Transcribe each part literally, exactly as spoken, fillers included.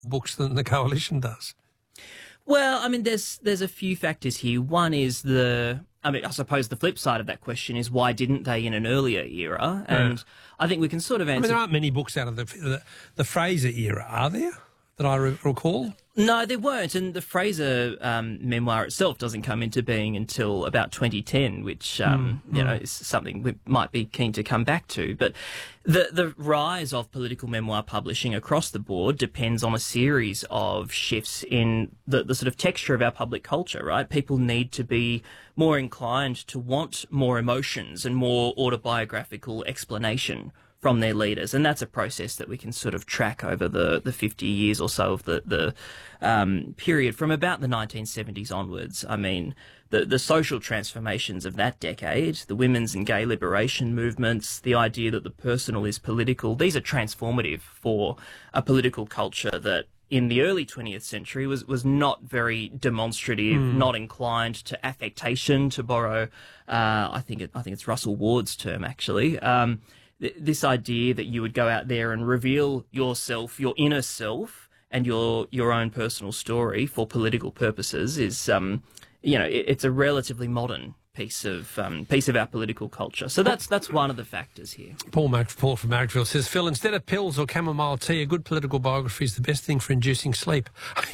books than the Coalition does? Well, I mean, there's there's a few factors here. One is the, I mean, I suppose the flip side of that question is why didn't they in an earlier era? And yeah. I think we can sort of answer... I mean, there aren't many books out of the the, the Fraser era, are there, that I re- recall? No, there weren't, and the Fraser um, memoir itself doesn't come into being until about twenty ten, which um, mm, you mm. know is something we might be keen to come back to. But the the rise of political memoir publishing across the board depends on a series of shifts in the, the sort of texture of our public culture, right? People need to be more inclined to want more emotions and more autobiographical explanation from their leaders, and that's a process that we can sort of track over the, the fifty years or so of the, the um, period from about the nineteen seventies onwards. I mean, the, the social transformations of that decade, the women's and gay liberation movements, the idea that the personal is political, these are transformative for a political culture that in the early twentieth century was, was not very demonstrative, mm. not inclined to affectation, to borrow, uh, I think it, I think it's Russell Ward's term, actually. Um, This idea that you would go out there and reveal yourself, your inner self, and your your own personal story for political purposes is, um, you know, it, it's a relatively modern piece of um, piece of our political culture. So that's that's one of the factors here. Paul, Mac- Paul from Marrickville says, Phil, instead of pills or chamomile tea, a good political biography is the best thing for inducing sleep.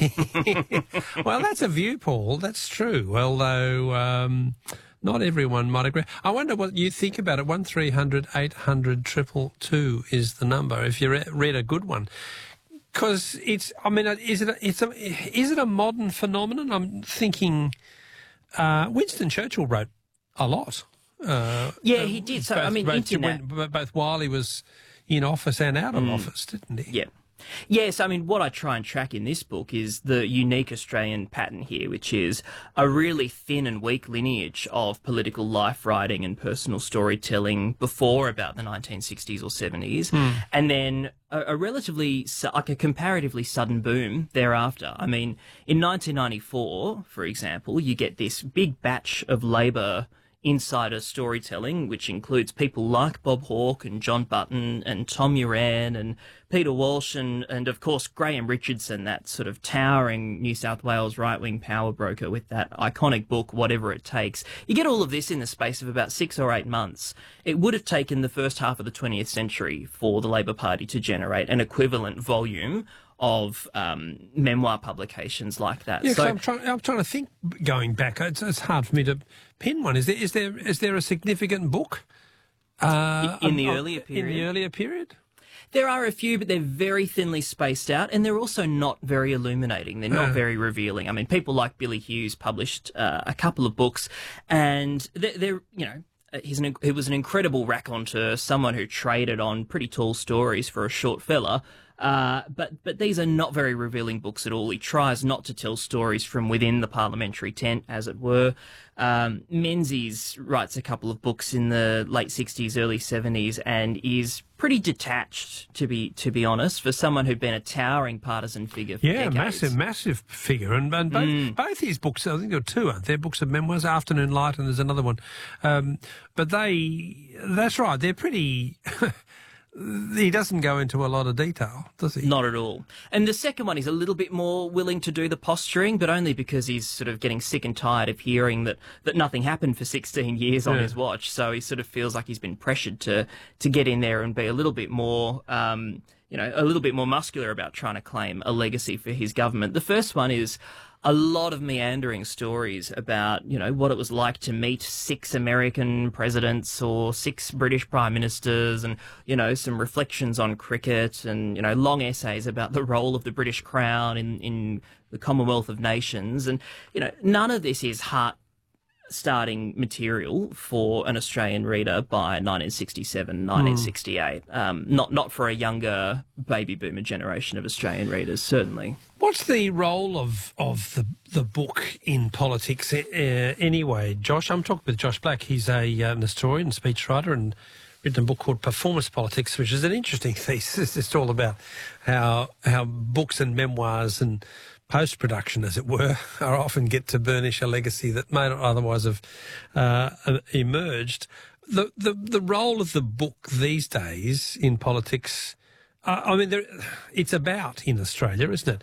Well, that's a view, Paul. That's true. Although... Um, Not everyone might agree. I wonder what you think about it. one three hundred eight hundred two two two is the number if you re- read a good one. Because it's, I mean, is it a, it's a, is it a modern phenomenon? I'm thinking uh, Winston Churchill wrote a lot. Uh, yeah, he did. So, both, I mean, both, internet... when, both while he was in office and out of mm. office, didn't he? Yeah. Yes, I mean, what I try and track in this book is the unique Australian pattern here, which is a really thin and weak lineage of political life writing and personal storytelling before about the nineteen sixties or seventies, mm. and then a, a relatively, like a comparatively sudden boom thereafter. I mean, in nineteen ninety-four, for example, you get this big batch of Labor insider storytelling, which includes people like Bob Hawke and John Button and Tom Uran and Peter Walsh and, and of course, Graham Richardson, that sort of towering New South Wales right-wing power broker with that iconic book, Whatever It Takes. You get all of this in the space of about six or eight months. It would have taken the first half of the twentieth century for the Labor Party to generate an equivalent volume of um, memoir publications like that. Yeah, so I'm trying. I'm trying to think. Going back, it's, it's hard for me to pin one. Is there? Is there? Is there a significant book uh, in the um, earlier period? In the earlier period, there are a few, but they're very thinly spaced out, and they're also not very illuminating. They're not uh. very revealing. I mean, people like Billy Hughes published uh, a couple of books, and they're, they're you know. He's an, he was an incredible raconteur, someone who traded on pretty tall stories for a short fella. Uh, but but these are not very revealing books at all. He tries not to tell stories from within the parliamentary tent, as it were. Um, Menzies writes a couple of books in the late sixties, early seventies, and is pretty detached, to be to be honest, for someone who'd been a towering partisan figure for yeah, decades. massive, massive figure. And, and both, mm. both his books, I think there are two, aren't there? Books of memoirs, Afternoon Light, and there's another one. Um, but they, that's right, they're pretty... He doesn't go into a lot of detail, does he? Not at all. And the second one, he's a little bit more willing to do the posturing, but only because he's sort of getting sick and tired of hearing that, that nothing happened for sixteen years on yeah. his watch. So he sort of feels like he's been pressured to, to get in there and be a little bit more, um, you know, a little bit more muscular about trying to claim a legacy for his government. The first one is a lot of meandering stories about, you know, what it was like to meet six American presidents or six British prime ministers and, you know, some reflections on cricket and, you know, long essays about the role of the British Crown in, in the Commonwealth of Nations. And, you know, none of this is heart starting material for an Australian reader by nineteen sixty-seven, nineteen sixty-eight. Mm. Um, not not for a younger baby boomer generation of Australian readers, certainly. What's the role of of the the book in politics uh, anyway, Josh? I'm talking with Josh Black. He's a uh, an historian, speechwriter, and written a book called Performance Politics, which is an interesting thesis. It's all about how how books and memoirs and post-production, as it were, are often get to burnish a legacy that may not otherwise have uh, emerged. The, the the role of the book these days in politics, uh, I mean, there, it's about in Australia, isn't it?